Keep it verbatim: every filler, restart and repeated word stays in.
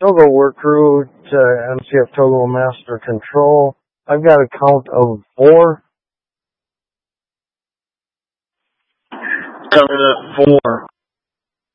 Togo work crew to M C F Togo Master Control. I've got a count of four. Cover that four.